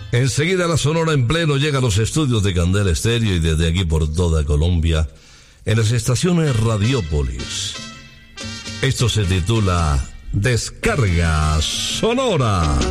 Enseguida la Sonora en pleno llega a los estudios de Candela Estéreo y desde aquí por toda Colombia, en las estaciones Radiópolis. Esto se titula Descarga Sonora.